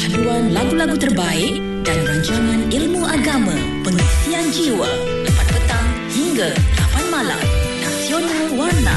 Haluan lagu-lagu terbaik dan rancangan ilmu agama, pengisian jiwa, 4 petang hingga 8 malam. Nasional Warna.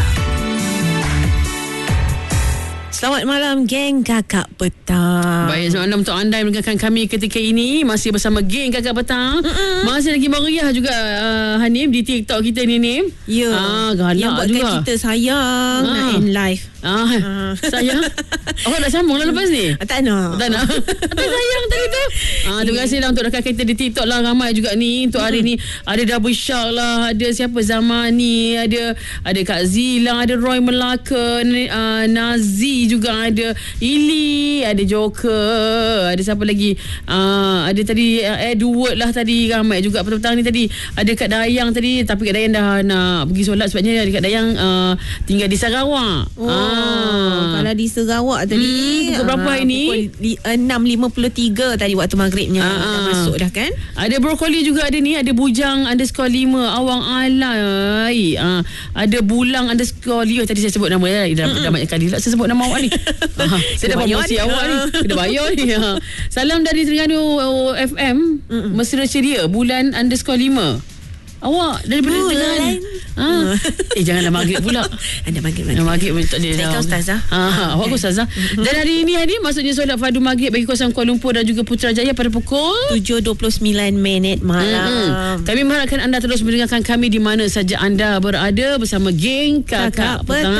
Selamat malam, geng Kakak Petang. Baik, selamat malam untuk anda yang mendengarkan kami ketika ini. Masih bersama geng Kakak Petang. Masih lagi meriah juga Hanif di TikTok kita ni, Nim. Ya, galak yang buatkan juga kita sayang nak end live. Sayang. Awak nak sambung lah lepas ni? Tak nak. Tak nak. Tak sayang tadi tu. Terima kasih lah untuk rakan kita di TikTok lah. Ramai juga ni untuk hari ni. Ada Double Shark lah. Ada siapa Zamani. Ada Kak Zila. Ada Roy Melaka. Nazi juga ada. Ili. Ada Joker. Ada siapa lagi? Ada tadi Edward lah tadi. Ramai juga petang ni tadi. Ada Kak Dayang tadi. Tapi Kak Dayang dah nak pergi solat. Sebabnya Kak Dayang tinggal di Sarawak. Kalau di Sarawak tadi pukul berapa hari ni? Pukul 6.53 tadi waktu maghribnya. Dah masuk dah kan? Ada brokoli juga ada ni. Ada bujang _5 awang alai. Ada bulang _5. Tadi saya sebut nama dah banyak kali lah saya sebut nama awak ni. Saya dah promosi awak ni. Kena bayar ni. Salam dari Terengganu FM. Mesra ceria bulan _5. Awak daripada Terengganu. Janganlah maghrib pula. Anda maghrib tak dia. Saya kan ustazah. Awak kan ustazah. Dan hari ini maksudnya solat fardu maghrib bagi kawasan Kuala Lumpur dan juga Putrajaya pada pukul 7.29 malam. Kami mengharapkan anda terus mendengarkan kami di mana saja anda berada bersama geng Kakak Petang.